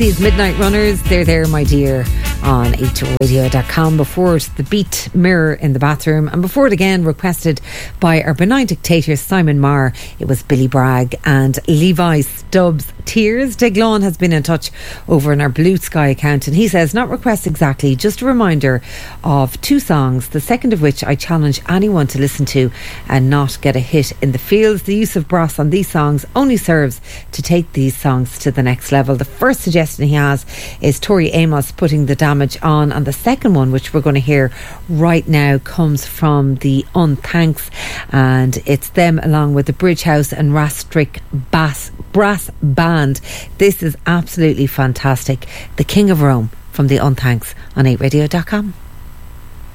These Midnight Runners, they're there, my dear, on 8radio.com. Before it, the Beat Mirror in the Bathroom, and before it again, requested by our benign dictator Simon Marr, it was Billy Bragg and Levi Stubbs' Tears. Diglon has been in touch over in our Blue Sky account, and he says, not requests exactly, just a reminder of two songs, the second of which I challenge anyone to listen to and not get a hit in the fields. The use of brass on these songs only serves to take these songs to the next level. The first suggestion he has is Tori Amos, Putting the Damage On, and the second one, which we're going to hear right now, comes from the Unthanks, and it's them along with the Bridge House and Rastrick Brass Band. This is absolutely fantastic. The King of Rome from the Unthanks on 8radio.com.